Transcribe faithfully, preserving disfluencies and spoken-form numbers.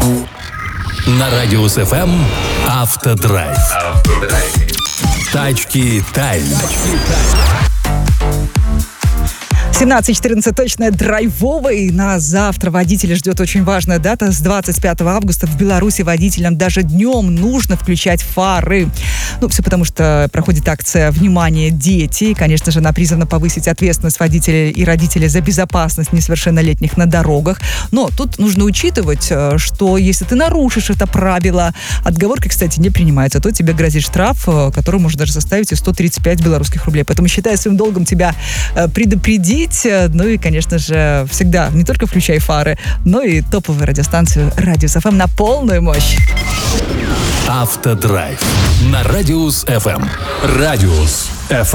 На Радиус эф эм Автодрайв. Тачки Тайм. семнадцать четырнадцать точно драйвовый. На завтра водителя ждет очень важная дата. С двадцать пятого августа в Беларуси водителям даже днем нужно включать фары. Ну, все потому, что проходит акция «Внимание, дети». И, конечно же, она призвана повысить ответственность водителей и родителей за безопасность несовершеннолетних на дорогах. Но тут нужно учитывать, что если ты нарушишь это правило, отговорки, кстати, не принимаются, то тебе грозит штраф, который может даже составить и сто тридцать пять белорусских рублей. Поэтому считаю своим долгом тебя предупредить. Ну и, конечно же, всегда не только включай фары, но и топовую радиостанцию Радиус эф эм на полную мощь. Автодрайв на Радиус эф эм. Радиус эф эм.